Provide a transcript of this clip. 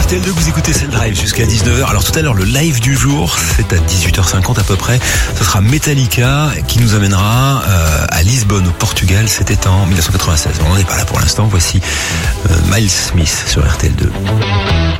RTL2, vous écoutez C'est le Drive jusqu'à 19h. Alors tout à l'heure, le live du jour, c'est à 18h50 à peu près. Ce sera Metallica qui nous amènera à Lisbonne, au Portugal. C'était en 1996. On n'en est pas là pour l'instant. Voici Miles Smith sur RTL2.